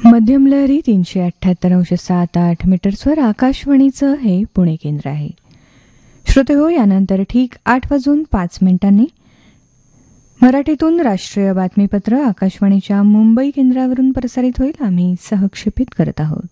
मध्यम लहरी 378.7 मीटर्सवर आकाशवाणीचं हे पुणे केंद्र आहे. श्रोते हो, यानंतर ठीक 8:05 मराठीतून राष्ट्रीय बातमीपत्र आकाशवाणीच्या मुंबई केंद्रावरून प्रसारित होईल. आम्ही सहक्षेपित करत आहोत.